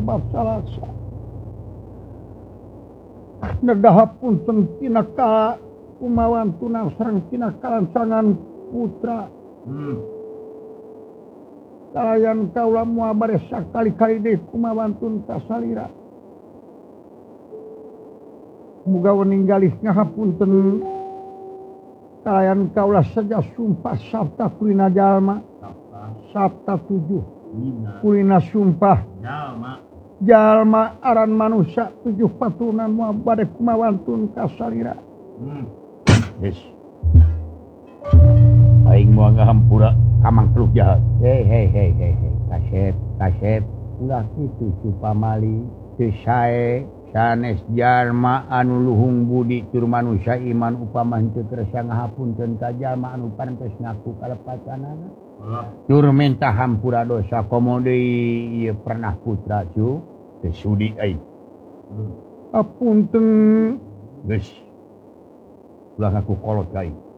sobat salasa. Nedahapunten tina kala kumawan tunang sareng tina kalancangan putra. Kalayan kaula moal bade sakali-kali deui kumawantun kasalira. Muga weninggalis ngahapunten kalayan kaula saja sumpah sabta kulina jalma. Sabta 7 kulina sumpah jalma aran manusia 7 paturunan moal bade kumawantun kasalira. Yes. Aing moal ngahampura kamang teluk jahat. Hei. Kasep. Ulah kitu supamali teu sae sanes jalma anu luhung budi tur manusia iman upama henteu kersa ngahapunten ka jalma anu pantes ngaku kalepacanana. Tur minta hampura dosa komo deui ieu pernah putra cu teu sudi aing. Apunten. Geus. Ulah ngaku kolot ka aing.